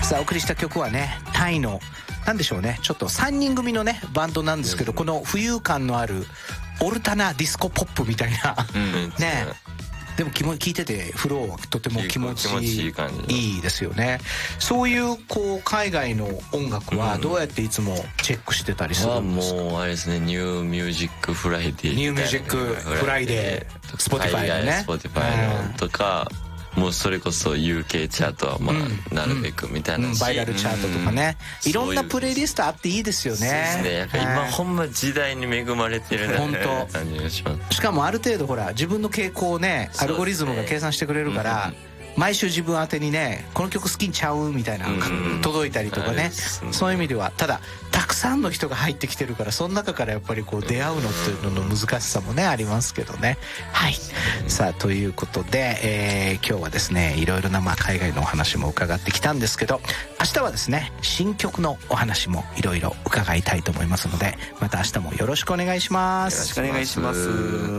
さあお送りした曲はね、タイのなんでしょうね、ちょっと3人組のねバンドなんですけど、この浮遊感のあるオルタナディスコポップみたいなね、でも聴いててフローはとても気持ちいいですよね。そういうこう海外の音楽はどうやっていつもチェックしてたりするんですか？ もうあれですね、ニューミュージックフライデー、 ニューミュージックフライデー、スポティファイのね、 スポティファイのとか、もうそれこそ UK チャートはまあなるべくみたいなし、 バイラルチャートとかね、いろんなプレイリストあっていいですよね。 そうですね、やっぱ今ほんま時代に恵まれてるなって感じがします。 しかもある程度ほら自分の傾向をねアルゴリズムが計算してくれるから、毎週自分宛てにねこの曲好きにちゃうみたいな届いたりとかね、そういう意味ではただたくさんの人が入ってきてるから、その中からやっぱりこう出会うのっていうのの難しさもねありますけどね。はい、さあということで、今日はですねいろいろな海外のお話も伺ってきたんですけど、明日はですね新曲のお話もいろいろ伺いたいと思いますので、また明日もよろしくお願いします。 よろしくお願いします。